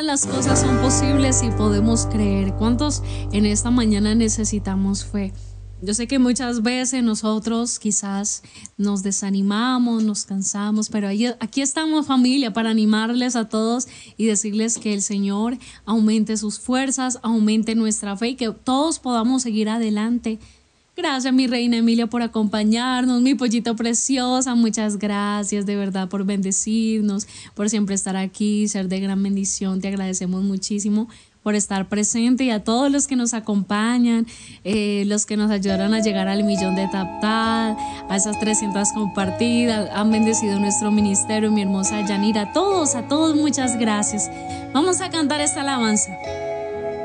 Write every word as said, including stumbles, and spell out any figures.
las cosas son posibles si podemos creer. ¿Cuántos en esta mañana necesitamos fe? Yo sé que muchas veces nosotros quizás nos desanimamos, nos cansamos, pero ahí- aquí estamos, familia, para animarles a todos y decirles que el Señor aumente sus fuerzas, aumente nuestra fe y que todos podamos seguir adelante. Gracias, mi reina Emilia, por acompañarnos, mi pollito preciosa, muchas gracias de verdad por bendecirnos, por siempre estar aquí, ser de gran bendición. Te agradecemos muchísimo por estar presente y a todos los que nos acompañan, eh, los que nos ayudaron a llegar al millón de tap tap, a esas trescientas compartidas, han bendecido nuestro ministerio, mi hermosa Yanira, a todos, a todos muchas gracias. Vamos a cantar esta alabanza.